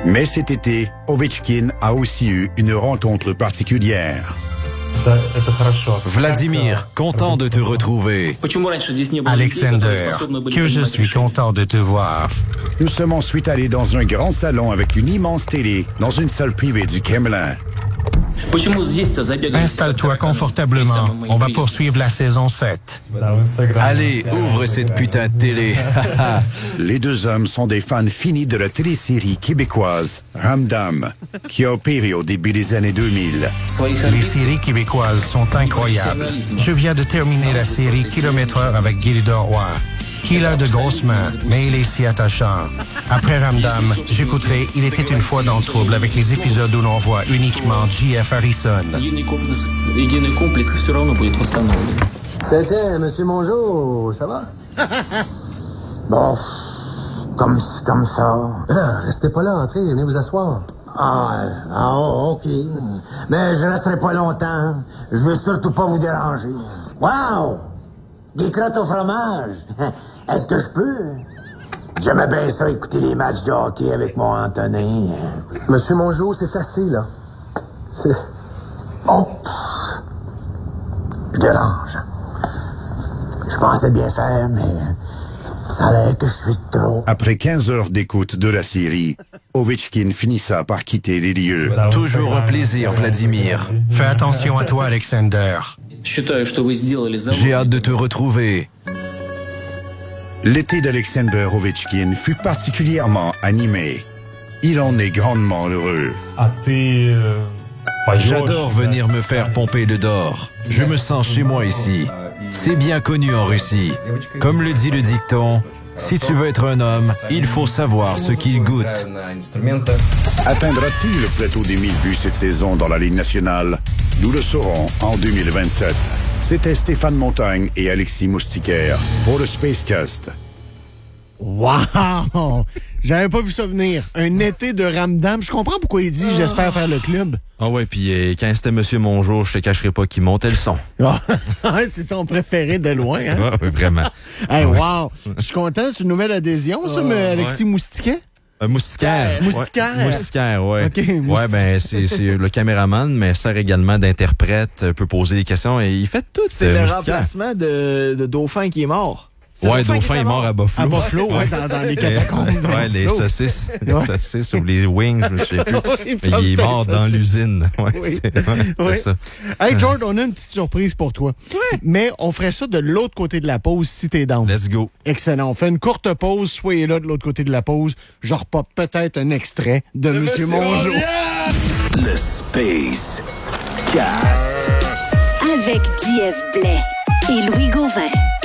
Mais cet été, Ovechkin a aussi eu une rencontre particulière. Vladimir, content de te retrouver. Alexander, que je suis content de te voir. Nous sommes ensuite allés dans un grand salon avec une immense télé dans une salle privée du Kremlin. Installe-toi confortablement. On va poursuivre la saison 7. Allez, ouvre cette putain de télé. Les deux hommes sont des fans finis de la télésérie québécoise Ramdam, qui a opéré au début des années 2000. Les séries québécoises sont incroyables. Je viens de terminer la série Kilomètre-heure avec Guy Roy. Il a de grosses mains, mais il est si attachant. Après Ramdam, j'écouterai Il était une fois dans le trouble avec les épisodes où l'on voit uniquement J.F. Harrison. Tiens, monsieur Mongeau, ça va? Bon, comme ça. Là, restez pas là, entrez, venez vous asseoir. OK. Mais je resterai pas longtemps. Je veux surtout pas vous déranger. Wow! Des crottes au fromage. Est-ce que je peux? J'aimais bien ça, écouter les matchs de hockey avec mon Antonin. Monsieur Mongeau, c'est assez, là. Oh! Je dérange. Je pensais bien faire, mais ça a l'air que je suis trop. Après 15 heures d'écoute de la série, Ovechkin finissa par quitter les lieux. Toujours un plaisir, Vladimir. Fais attention à toi, Alexander. J'ai hâte de te retrouver. L'été d'Alexander Ovechkin fut particulièrement animé. Il en est grandement heureux. J'adore venir me faire pomper le d'or. Je me sens chez moi ici. C'est bien connu en Russie. Comme le dit le dicton, si tu veux être un homme, il faut savoir ce qu'il goûte. Atteindra-t-il le plateau des 1000 buts cette saison dans la Ligue nationale? Nous le saurons en 2027. C'était Stéphane Montagne et Alexis Moustiquaire pour le Spacecast. Wow! J'avais pas vu ça venir. Un été de Ramdam. Je comprends pourquoi il dit « J'espère faire le club ». Ah ouais, puis quand c'était Monsieur Mongeau, je te cacherai pas qu'il montait le son. C'est son préféré de loin, hein? Ouais, vraiment. Hey, wow! Je suis content, c'est une nouvelle adhésion, ça, mais Alexis Moustiquet? Moustiquaire. Moustiquaire. Moustiquaire, ouais. OK, ouais, ben c'est le caméraman, mais sert également d'interprète, peut poser des questions et il fait tout. C'est le remplacement de Dauphin qui est mort. Ouais, Dauphin est mort à Buffalo. À Buffalo, ouais, dans les catacombes. Ouais, les saucisses. Les saucisses ou les wings, je me souviens plus. Mais il est mort dans l'usine. Ouais, oui. c'est ça. Hey, George, on a une petite surprise pour toi. Oui. Mais on ferait ça de l'autre côté de la pause si t'es down. Let's go. Excellent. On fait une courte pause. Soyez là de l'autre côté de la pause. Je repop peut-être un extrait de Monsieur Mongeau. Le Space Cast. Avec JF Blais et Louis Gauvin.